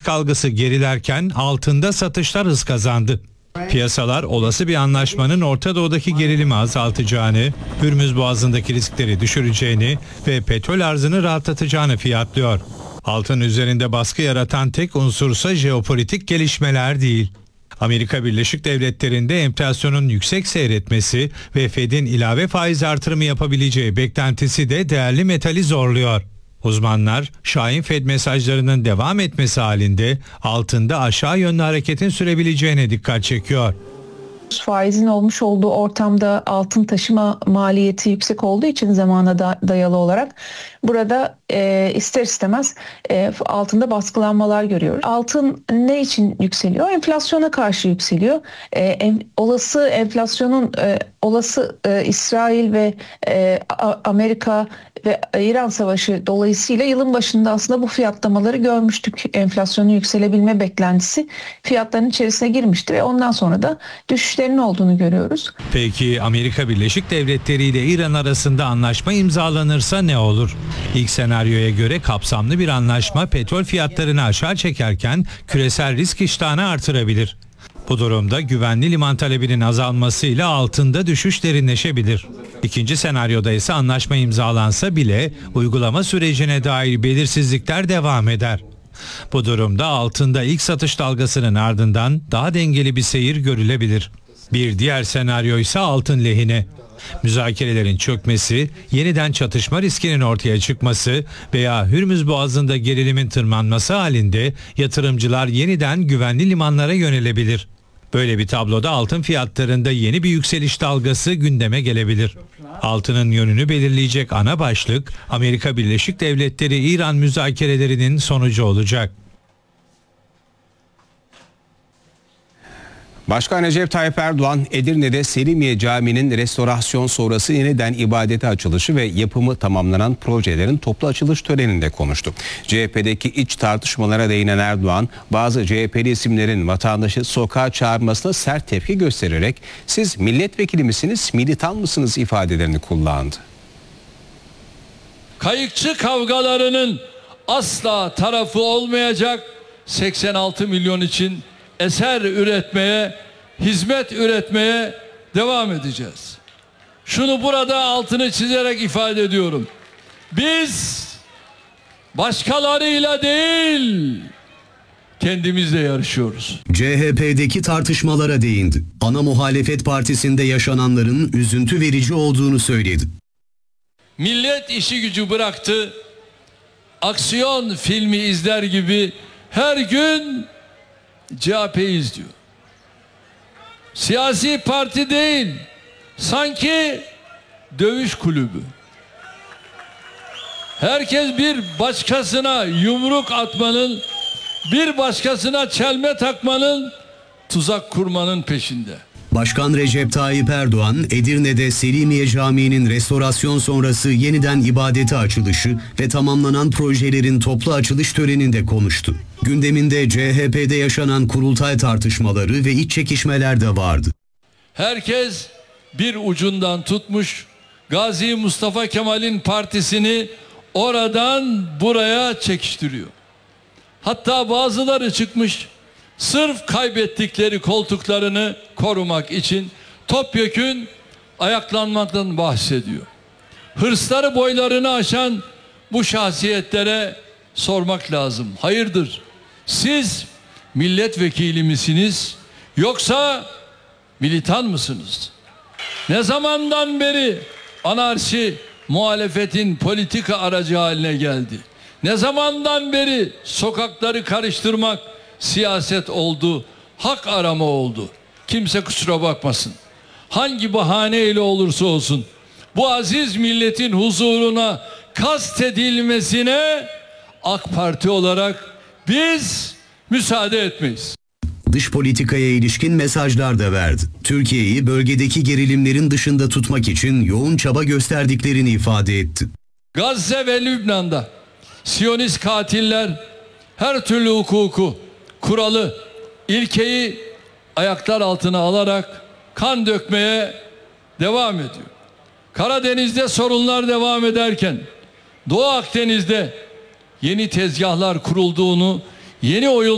risk algısı gerilerken altında satışlar hız kazandı. Piyasalar olası bir anlaşmanın Orta Doğu'daki gerilimi azaltacağını, Hürmüz Boğazı'ndaki riskleri düşüreceğini ve petrol arzını rahatlatacağını fiyatlıyor. Altın üzerinde baskı yaratan tek unsursa jeopolitik gelişmeler değil. Amerika Birleşik Devletleri'nde enflasyonun yüksek seyretmesi ve Fed'in ilave faiz artırımı yapabileceği beklentisi de değerli metali zorluyor. Uzmanlar, şahin Fed mesajlarının devam etmesi halinde altında aşağı yönlü hareketin sürebileceğine dikkat çekiyor. Faizin olmuş olduğu ortamda altın taşıma maliyeti yüksek olduğu için zamana dayalı olarak burada ister istemez altında baskılanmalar görüyoruz. Altın ne için yükseliyor? Enflasyona karşı yükseliyor. Olası enflasyonun İsrail ve Amerika ve İran savaşı dolayısıyla yılın başında aslında bu fiyatlamaları görmüştük. Enflasyonun yükselebilme beklentisi fiyatların içerisine girmişti ve ondan sonra da düşüşlerin olduğunu görüyoruz. Peki Amerika Birleşik Devletleri ile İran arasında anlaşma imzalanırsa ne olur? İlk senaryoya göre kapsamlı bir anlaşma petrol fiyatlarını aşağı çekerken küresel risk iştahını artırabilir. Bu durumda güvenli liman talebinin azalmasıyla altında düşüş derinleşebilir. İkinci senaryoda ise anlaşma imzalansa bile uygulama sürecine dair belirsizlikler devam eder. Bu durumda altında ilk satış dalgasının ardından daha dengeli bir seyir görülebilir. Bir diğer senaryo ise altın lehine. Müzakerelerin çökmesi, yeniden çatışma riskinin ortaya çıkması veya Hürmüz Boğazı'nda gerilimin tırmanması halinde yatırımcılar yeniden güvenli limanlara yönelebilir. Böyle bir tabloda altın fiyatlarında yeni bir yükseliş dalgası gündeme gelebilir. Altının yönünü belirleyecek ana başlık Amerika Birleşik Devletleri-İran müzakerelerinin sonucu olacak. Başkan Recep Tayyip Erdoğan, Edirne'de Selimiye Camii'nin restorasyon sonrası yeniden ibadete açılışı ve yapımı tamamlanan projelerin toplu açılış töreninde konuştu. CHP'deki iç tartışmalara değinen Erdoğan, bazı CHP'li isimlerin vatandaşı sokağa çağırmasına sert tepki göstererek "Siz milletvekili misiniz, militan mısınız?" ifadelerini kullandı. Kayıkçı kavgalarının asla tarafı olmayacak, 86 milyon için eser üretmeye, hizmet üretmeye devam edeceğiz. Şunu burada altını çizerek ifade ediyorum. Biz başkalarıyla değil, kendimizle yarışıyoruz. CHP'deki tartışmalara değindi. Ana muhalefet partisinde yaşananların üzüntü verici olduğunu söyledi. Millet işi gücü bıraktı, aksiyon filmi izler gibi her gün CHP'yi izliyor. Siyasi parti değil, sanki dövüş kulübü. Herkes bir başkasına yumruk atmanın, bir başkasına çelme takmanın, tuzak kurmanın peşinde. Başkan Recep Tayyip Erdoğan, Edirne'de Selimiye Camii'nin restorasyon sonrası yeniden ibadete açılışı ve tamamlanan projelerin toplu açılış töreninde konuştu. Gündeminde CHP'de yaşanan kurultay tartışmaları ve iç çekişmeler de vardı. Herkes bir ucundan tutmuş, Gazi Mustafa Kemal'in partisini oradan buraya çekiştiriyor. Hatta bazıları çıkmış, sırf kaybettikleri koltuklarını korumak için topyekün ayaklanmaktan bahsediyor. Hırsları boylarını aşan bu şahsiyetlere sormak lazım. Hayırdır? Siz milletvekili misiniz yoksa militan mısınız? Ne zamandan beri anarşi muhalefetin politika aracı haline geldi? Ne zamandan beri sokakları karıştırmak siyaset oldu, hak arama oldu? Kimse kusura bakmasın. Hangi bahaneyle olursa olsun bu aziz milletin huzuruna kastedilmesine AK Parti olarak biz müsaade etmeyiz. Dış politikaya ilişkin mesajlar da verdi. Türkiye'yi bölgedeki gerilimlerin dışında tutmak için yoğun çaba gösterdiklerini ifade etti. Gazze ve Lübnan'da Siyonist katiller her türlü hukuku, kuralı, ilkeyi ayaklar altına alarak kan dökmeye devam ediyor. Karadeniz'de sorunlar devam ederken Doğu Akdeniz'de yeni tezgahlar kurulduğunu, yeni oyun